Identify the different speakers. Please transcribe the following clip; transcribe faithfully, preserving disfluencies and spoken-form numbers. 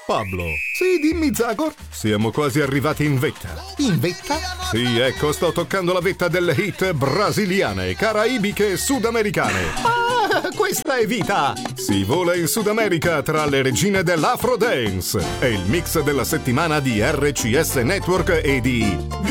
Speaker 1: Pablo. Sì, dimmi Zagor. Siamo quasi arrivati in vetta.
Speaker 2: In vetta?
Speaker 1: Sì, ecco, sto toccando la vetta delle hit brasiliane, caraibiche e sudamericane.
Speaker 2: Ah, questa è vita!
Speaker 1: Si vola in Sud America tra le regine dell'Afro Dance. È il mix della settimana di R C S Network e di